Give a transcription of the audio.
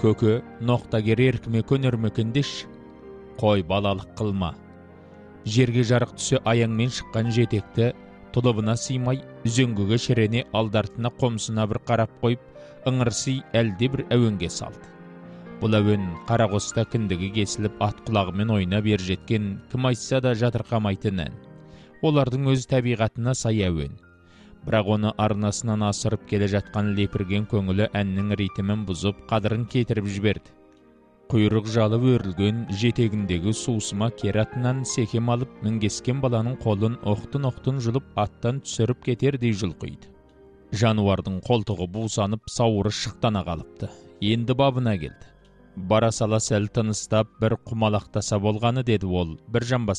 Көкө, ноқтагер еркіме көнермекендеш, қой балалық қылма. Жерге жарық түсі аяңмен шыққан жетекті, тұлыбына сыймай, үзеңгіге шірене алдартына қомсына бір қарап қойып, ыңырси әлде бір әуенге салды. Бұл әуен қарағоста кіндігі кесіліп ат құлағымен ойна бер жеткен кім айтса да жатырқамайтын ән. Олардың өз табиғатына сай әуен. Бірақ оны арнасынан асырып келе жатқан лепірген көңілі әннің ритмін бұзып, қадырын кетіріп жіберді. Құйрық жалы өрілген жетегіндегі суысыма кер атынан секем алып, мінгескен баланың қолын оқтын-оқтын жұлып аттан түсіріп кетердей жұлқиды. Жануардың қолтығы бусанып, сауыры шықтана қалыпты. Енді бабына келді. Бара сала сәл тыныстап, бір құмалақтаса болғаны деді ол, бір жамбас